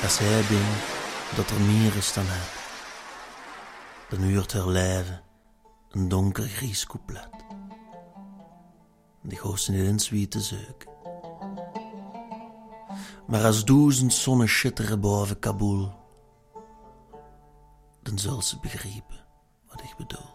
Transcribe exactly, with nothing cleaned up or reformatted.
Als hij denkt dat er meer is dan hij, dan huurt haar leven een donker gries couplet. Die gaat ze niet in zwieten zoeken. Maar als duizend zonnen schitteren boven Kabul, dan zal ze begrijpen wat ik bedoel.